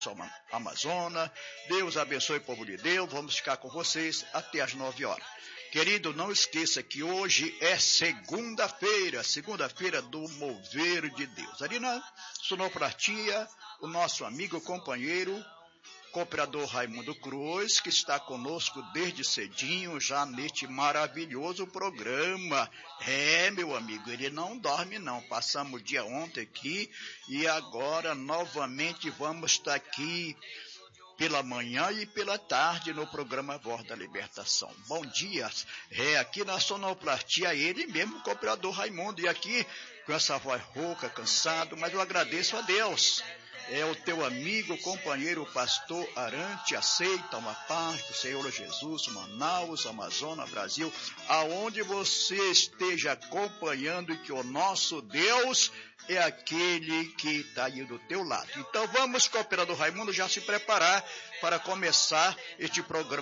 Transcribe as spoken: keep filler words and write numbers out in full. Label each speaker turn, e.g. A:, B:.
A: Amazonas. Deus abençoe o povo de Deus. Vamos ficar com vocês até as nove horas. Querido, não esqueça que hoje é segunda-feira, segunda-feira do mover de Deus. Ali na sonoplastia, o nosso amigo, companheiro, cooperador Raimundo Cruz, que está conosco desde cedinho, já neste maravilhoso programa. É, meu amigo, ele não dorme não. Passamos o dia ontem aqui e agora novamente vamos estar aqui pela manhã e pela tarde no programa Voz da Libertação. Bom dia. É, aqui na sonoplastia, ele mesmo, o cooperador Raimundo, e aqui com essa voz rouca, cansado, mas eu agradeço a Deus. É o teu amigo, companheiro, pastor Arante, aceita uma paz do Senhor Jesus, Manaus, Amazonas, Brasil, aonde você esteja acompanhando, e que o nosso Deus é aquele que está aí do teu lado. Então vamos, cooperador Raimundo, já se preparar para começar este programa.